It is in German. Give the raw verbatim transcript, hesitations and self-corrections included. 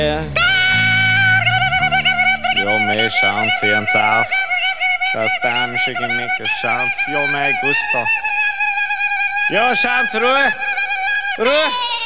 Ja, mehr schauen Sie uns auf. Das dämische Gemecke, schauen Sie. Ja, mehr Gusto. Ja, schauen Sie, Ruhe. Ruhe.